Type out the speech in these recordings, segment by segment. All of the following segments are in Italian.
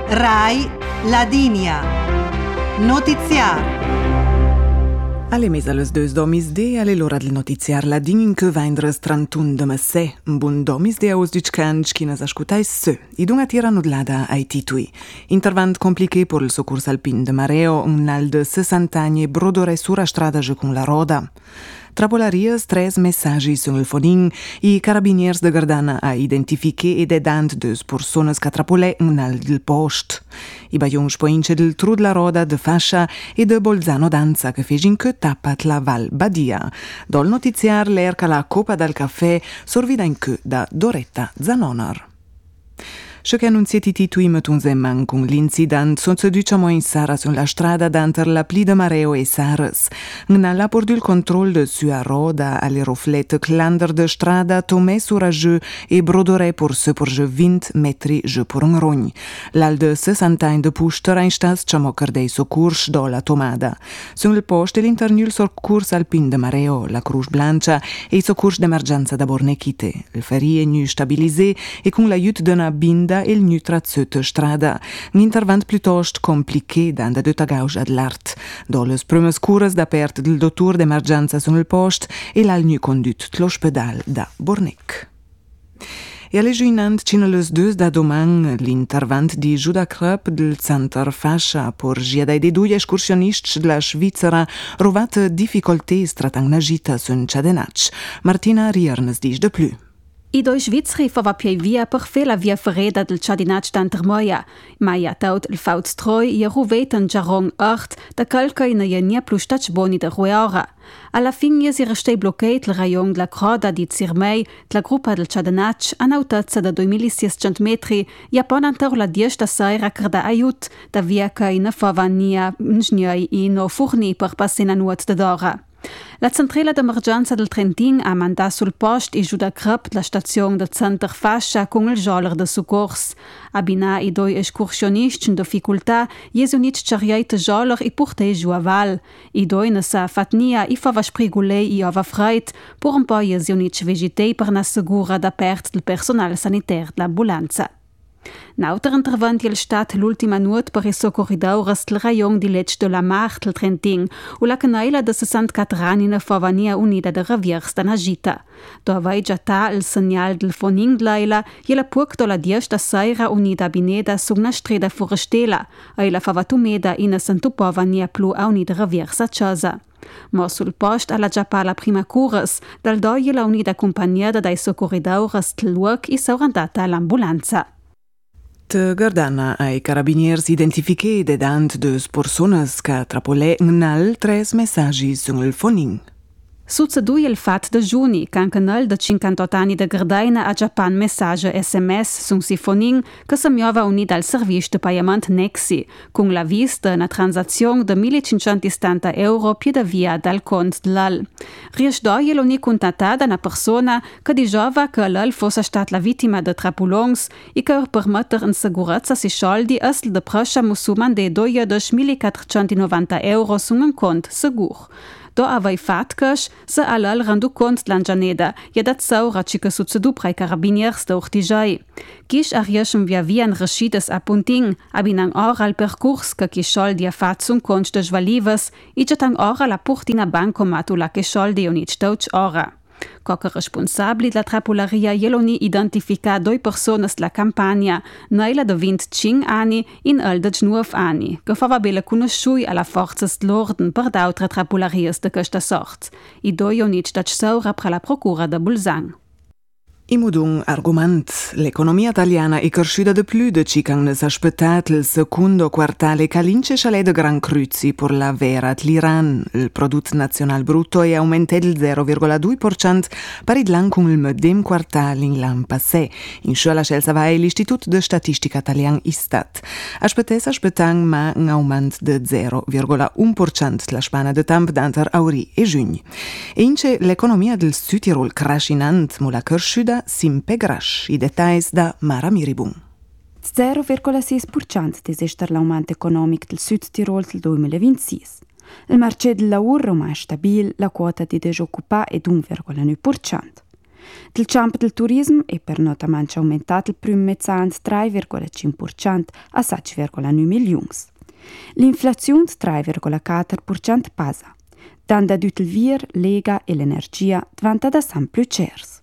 Rai Ladinia. Notiziar. Alle mese alle 2 domisde, alle l'ora del notiziar Ladin che vendres 31 de mese. Bun domisde aus diccanci chi nas ascutais se. I dunga tira nudlada ai titui. Intervent compliqué por il socurs alpin de Mareo, un al de 60 anni brodore sura strada je con la roda. Trapolarias 3 messaggi sul fonin i carabiniers de Gardana a identifiché ed edant deux personas che trapolè un al del post. I baions poince del trud la roda de Fascia e de Bolzano Danza che fegin che tappat la Val Badia. Dol notiziar l'erca la Copa dal Caffè sorvida in che da Doretta Zanonar. Ce che annunziati titui metun zemman con l'incident son se diciamo in Sara sulla strada d'anter la pli de Mareo e Saras. Nella por il control de sua roda alle roflette clander de strada tomé sura je e brodore por se por je 20 metri je por un rogn. L'al de 60 anni de puster in stas ciamocar dei socurs do la tomada. Sul post l'internul socurs alpin de Mareo, la Cruz Blanca e i socurs d'emergenza da Bornechite. Il ferie nu stabilisé e con l'aiut de una binda il nu trazzöte strada. Un intervent piuttosto compliqué d'anda de tagausch ad l'art. Do les prümes cures da pert del dottor d'emergenza sul post e l'al nu condut l'ospedal da Bornec. E alle giunant cina les 2 da doman l'intervent di Giuda Kröp del Center Fascia por giadai de due escursionists de la Svizzera rovate difficoltés tratang na gita sun Ciadenacci. Martina Riernes dice de plus. I doi svizzeri fava più via per fe la via ferreda del Ciadenacci d'Antermoia, ma ja taut il fauts troi i ruvetan jarong art da calca in a nie plus stac boni da rueora. Alla fine si restei bloccat il rayon de la croda di Zirmei, la gruppa del Ciadenacci a nautezza da 2600 metri, ja ponantar la 10 sera da aiut da via ca in fava nia ingegneri i no furni per passena nuot da dora. La centrala d'emergenza del Trentin ha mandat sul post i Giuda Kröp la stazione del Center Fascia con il joller de socors. Abina i doi escursionisti in difficoltà, jesu nit charriaite joller i purtei giù a val. I doi ne sa fatnia i fava sprigulei i ova freit, pur un po' jesu nit vegetei per n'assegura da pert del personal sanitaire dell'ambulanza. Nauter intervent il stat l'ultima nuot per i soccorridores del rayon di Lecce de la Mar del Trentin u la canaila de 64 anni na Favania Unida de Raviers da Nagita. Do vai già ta il segnal del foning dlaila e la puc do la 10 sera Unida Bineda su una strada forestela e la Favatumeda in a Santupovania plu a Unida Raviers a Casa. Ma sul post alla già la prima cures, dal doi la Unida accompagnata dai soccorridores del luoc e saurandata all'ambulanza. Te Gardana ai carabiniers identifiché dedant deux personas che trapolè un 3 messaggi sul fonin. Succedui il fat de giuni, che un canal de 58 anni de Gardaina a Japan messaggi SMS sun si fonin che si miova unit al servizio de pagament Nexi, con la vista una transazione de 1570 euro più via dal cont dell'al. Riesdoi l'uni contattata una persona che diceva che l'al fosse stata la vittima de trapulons e che per mettere in sicurezza si soldi asl de proscia musulman de 1490 euro su un cont sicuro. Do avei fatcash se alal randu cont l'anjaneda, e dat saura cică succedu prai carabiniers de urtijai. Kish arrieschem via en reschides apunting, abinang ora al percurs que ki soldi a fatsum cont de jvalives, i jetang ora la purtina bancomat la que soldi unit touch ora. Coca responsabili della trapolaria jeloni identifica 2 personas la campagna, naila de 25 anni in el de 9 anni, che fava belle conosciui alla forzas d'ordine per d'autre trapolarias de questa sort. I 2 units dat saura per la procura de Bolzano. Imudung argument, l'economia italiana è cresciuta di più di ciò che si aspettat il secondo quartale che l'ince c'è de gran cruzi per la vera l'Iran. Il prodotto nazionale brutto è aumentato del 0,2% pari l'anno con il medesimo quartale in l'anno passé. In scuola scelsa vai l'Istituto di Statistica Italian Istat. Aspettang ma un aumento del 0,1% la spanna de tempo d'anter auri e giugno. E ince l'economia del Südtirol crescinant mulla cresciuta simpegrash. I dettagli da Mara Miribun. 0,6% desester l'aumento economico del Sud Tirol del 2026. Il marché del lavoro rimane stabile, la quota di disoccupati è 1,9%. Del campo del turismo è per nota mancia aumentato il primo mezz'anno 3,5% a 7,9 milioni. L'inflazione 3,4% passa. Dando tutto il vir, lega e l'energia diventa da sempre più cers.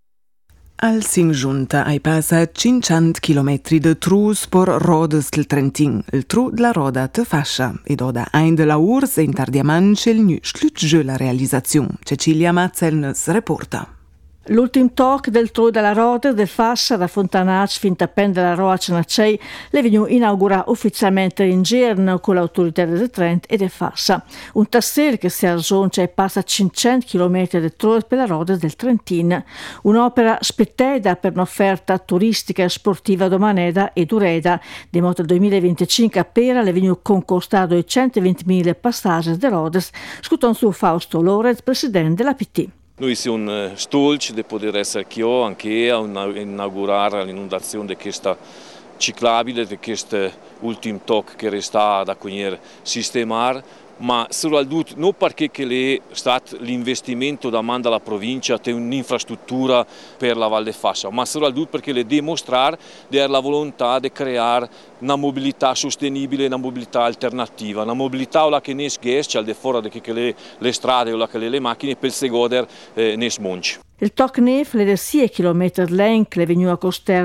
Al Singiunta ai passa 500 km de trus por rodes del Trentin. Il tru della roda te fascia ed oda ein de la urs e intardiamanche il nu schlutge la realizzazione. Cecilia Mazzelnes reporta. L'ultimo tocco del tru della roda del Fassa da Fontanac fin a Pen della Roa Cenacei le venu inaugurato ufficialmente in giorno con l'autorità del Trent e del Fassa. Un tassello che si argiunge e passa 500 km di tru per la roda del Trentin. Un'opera spetteda per un'offerta turistica e sportiva domaneda e dureda. Di moto 2025 a Pera le venu concostato 220.000 passaggi di rodes, scuton su Fausto Lorenz, presidente della PT. Noi siamo stolti di poter essere qui anche a inaugurare l'inondazione di questa ciclabile, di questo ultimo tocco che resta da sistemare, ma soprattutto non perché è stato l'investimento da manda alla provincia di un'infrastruttura per la Val de Fassa, ma soprattutto perché le dimostrare la volontà di creare una mobilità sostenibile, una mobilità alternativa, una mobilità che ne sghes, al di fuori di le strade o le macchine per se godere ne smonci. Il tocco nef è di 6 km length, è venuto a costare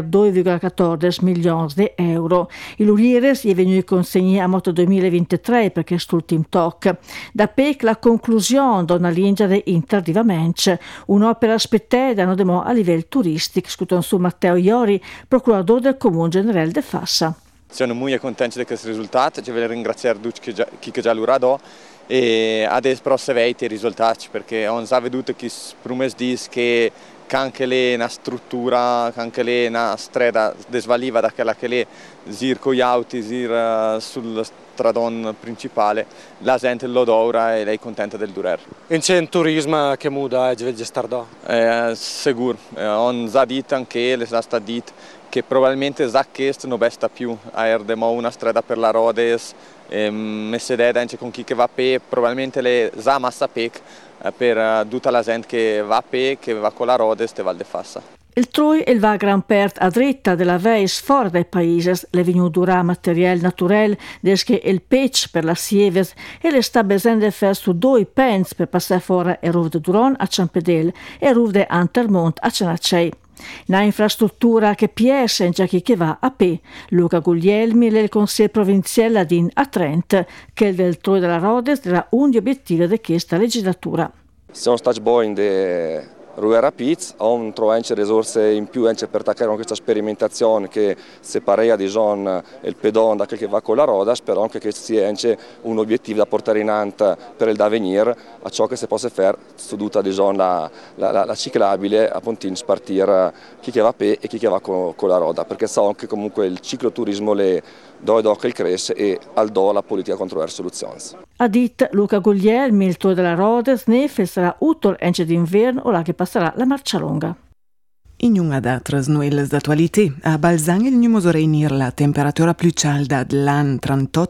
2,14 milioni di euro. Il Urieres è venuto consegnato a moto 2023 per quest'ultimo tocco. Da PEC la conclusione da una linea di interdivamente, un'opera aspettata a livello turistico, scuton su Matteo Iori, procuratore del Comune Generale de Fassa. Siamo molto contenti di questo risultato, ci voglio ringraziare tutti chi già l'ha dato. E adesso però se vedi i risultati perché non si è veduto che prima si dice che anche lì una struttura, anche lì una strada desvaliva da quella che lì con gli auti sul stradone principale, la gente lo adora e lei è contenta del durare. E c'è un turismo che muda e ci vede stare? Sicuro, non si è detto anche, le si è detto che probabilmente questo non basta più, abbiamo una strada per la Rodes, messe anche con chi che va a pe, probabilmente le sa massa pec per tutta la gente che va a pe, che va con la Rodes e Val de Fassa. Il Troi e il va gran pert a dritta della veis fuori dai paesi, le venu dura materiale naturale, desche il pech per la sieves e le sta besende fer su 2 pens per passare fuori e ruv de Duron a Ciampedel e ruv de Antermont a Cenacei. Una infrastruttura che piace in chi che va a pe. Luca Guglielmi del Consiglio provinciale di a Trent, che il del Troi della Rodes era un degli obiettivi di questa legislatura. Siamo stati buoni di Rue Rapids, ho trovato risorse in più per attaccare questa sperimentazione che separa di zona il pedone da quel che va con la roda, spero anche che sia un obiettivo da portare in ante per il da venire a ciò che si possa fare seduta di zona la ciclabile a Pontin spartire chi che va a pe e chi che va con la roda, perché so che comunque il cicloturismo le do che il cresce e al do la politica contro le soluzioni. Ha detto Luca Guglielmi, il Tour della Rodes, ne sarà utile anche d'inverno o la che passerà la marcia lunga. In una d'altre nouvelles d'attualità, a Balzan il numero reinir la temperatura più calda dell'anno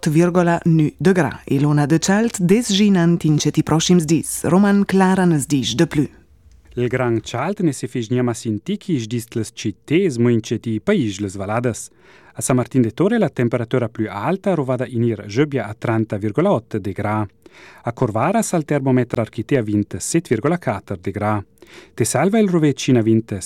38,9 gradi e l'una de calt desginant in ceti prossimi dis. Roman Clara ne dice de più. Il gran calt ne si fis niama sintichi dis les cittès mo in ceti país les valadas. A San Martin de Torre la temperatura più alta rovada inir Gebbia a 30,8 gradi. A Corvara sal termometro architea 27,4 gradi. Te Salva il Rovecina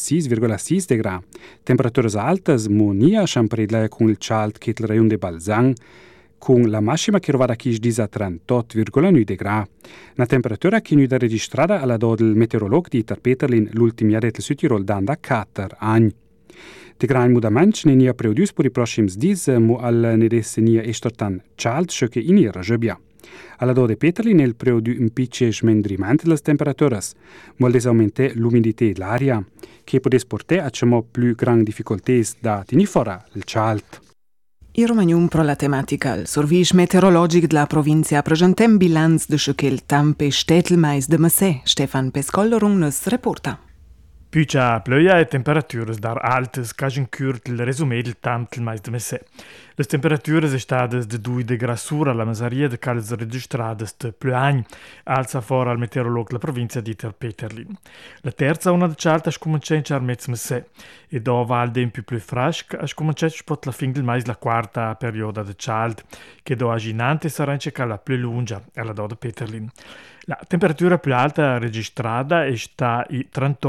26,6 gradi. Temperaturas altas mo nia Champredla con il calt che il rayon de Balzan, con la massima che rovada chi disa 38,9 gradi. La temperatura che nuda registrata alla do del meteorolog di Peterlin l'ultimo anno del Südtirol danda 4 anni. De gran mudaments ne nia preudus per i prossims dis mo al nedesse nia estortan calt che inir Gebbia. Alla do de Peterlin il preudu impicce smendrimento delle temperaturas, mo al desaumente l'umidità dell'aria, che podes portare a cemo più gran difficoltés da tenir fora il calt. I Romagnum pro la tematica, il servizio meteorologico della provincia presenta un bilancio di ciò che il tempo è stato mais de Massè. Stefan Pescollerung nos reporta. Pücha plöia e temperaturas dar altas, cagen curt il resumé del tant il mais de messe. Le temperaturas estadas de 2 degradi sura la masaria de cales registradas de plöagn, alza fora al meteorolog la provincia di Peterlin. La terza una de cialta scomincia in char mezz messe, e do val dem più frasc, a scomincia spot la fin del mais la quarta perioda de cialt, che do aginante sarà in cala più lunga, alla do de Peterlin. La temperatura più alta registrata è sta i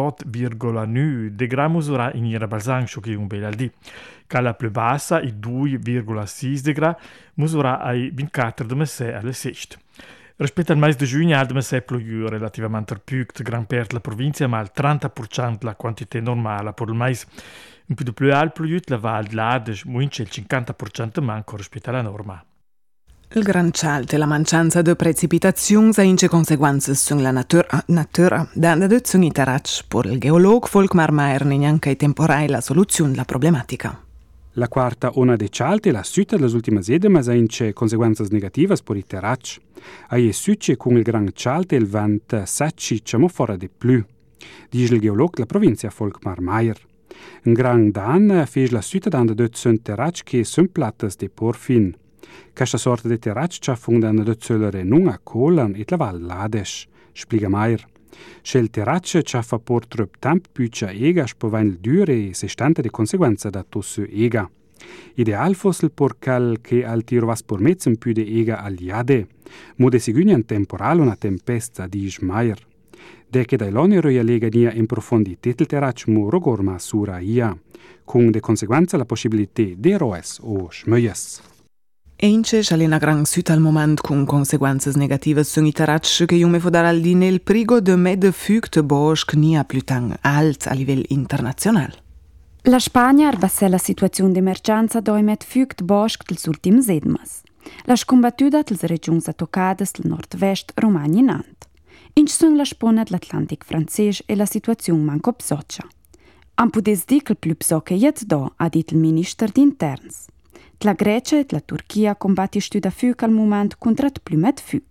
38,9 degradi misura in Ira Balzang, che un bel al di. La più bassa, i 2,6 degradi, misura ai 24 de messe alle 6. Rispetto al mese di giugno, il mese è più relativamente più che gran parte la provincia, ma al 30% la quantità normale per il mese. Un po' più alto, la Val di Lades, il 50% manco rispetto alla norma. Il gran cialt e la mancanza di precipitazioni ha ince conseguenze sulla natura. Da adozioni terac per il geolog Volkmar Meyer neanche ai temporai la soluzione della problematica. La quarta ona de cialt e la sütta delle ultime settimane ha ince conseguenze negative per i terac. Ai sücce con il gran cialt e il vent sacci ciamo fuori di più. Dice il geolog della provincia Volkmar Meyer. Un gran dan fece la sütta da adozioni terac che sono plattas de porfin. Questa sorta di terac ci fondano da zöllere non a Kolan e la Val Lades, spiega Meyer. Se il terac ci fa por trop tempo più ega spovain il dure e se stante di conseguenza da tossu ega. Ideal fosse il porcal che al tiro vas por mezzem più de ega aliade, mo de siguni un temporal una tempesta, dice Meyer. De che dai l'onero ia lega nia in profondità il terac mo rogorma sura ia, con de conseguenza la possibilità de roes o schmöies. Eince c'è una gran suta al moment con conseguenze negative su i terracci che mi fodar al di nel prigo de med fugt bosc nia più tan alt a livello internazionale. La Spagna ha bassè la situazione di emergenza dove met fugt bosc dels ultims setmas. La scombattuta dels regions toccades del nord-vest Romagna in Nant. Inch sun la spona dell'Atlantic francese e la situazione manco psoccia. Am pudes di che il più psocca jet do, ha dit il minister d'interns. La Grecia e la Turchia combattissero da fug al moment contro il plumet fug.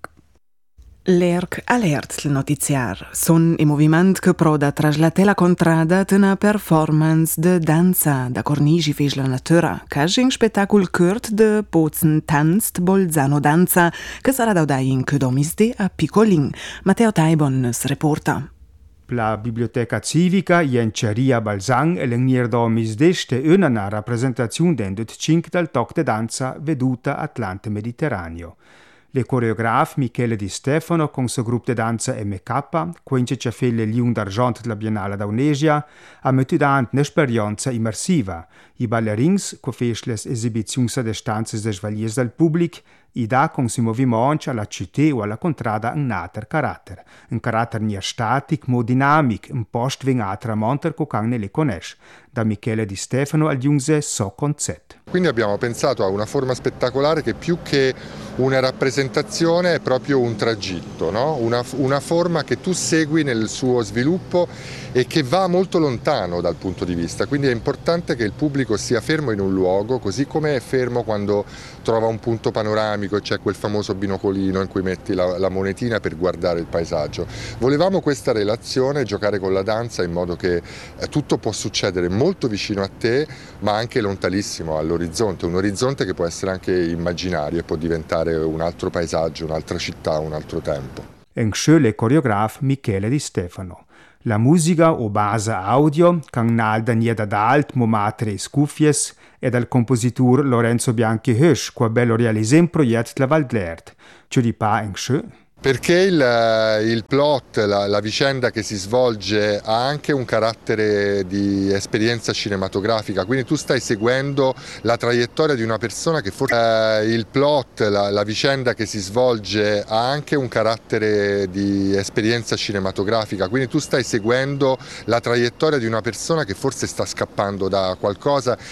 L'ERC alert il notiziar. Son i moviment che proda traslate la contrada de una performance de danza da cornigi fece la natura, caso in spettacol curt de Bozen tanzt Bolzano danza, che sarà da in che domisde a Piccolin. Matteo Taibon si reporta. La Biblioteca Civica Jenceria Balzang e l'engnier domis deste una rappresentazione dendut 5 dal toc de danza veduta Atlante Mediterraneo. Le coreograf Michele Di Stefano con suo gruppo de danza MK, quince ci felle Lion d'Argent della Biennale d'Aunesia, ha mettudant un'esperienza immersiva. I ballerins, co fece les esibizioni a distanze de svaliers del pubblic, i da con si movimento alla città o alla contrada un nater carattere. Un carattere nia static, mo dinamic, un post ving atra monter co canne le conosce. Da Michele Di Stefano al giunse so concetto. Quindi abbiamo pensato a una forma spettacolare che più che una rappresentazione è proprio un tragitto, no? Una forma che tu segui nel suo sviluppo e che va molto lontano dal punto di vista, quindi è importante che il pubblico sia fermo in un luogo, così come è fermo quando trova un punto panoramico e c'è quel famoso binocolino in cui metti la monetina per guardare il paesaggio. Volevamo questa relazione, giocare con la danza in modo che tutto può succedere molto vicino a te, ma anche lontanissimo all'orizzonte, un orizzonte che può essere anche immaginario e può diventare un altro paesaggio, un'altra città, un altro tempo. En le coreograf Michele Di Stefano. La musica o base audio, can nalda nia da alt momatre scuffies, e dal compositor Lorenzo Bianchi Hösch, qua bello realisé un progetto la Val d'Lert. Ci di pa en Perché il plot, la vicenda che si svolge ha anche un carattere di esperienza cinematografica, quindi tu stai seguendo la traiettoria di una persona che forse il plot, la vicenda che si svolge ha anche un carattere di esperienza cinematografica, quindi tu stai seguendo la traiettoria di una persona che forse sta scappando da qualcosa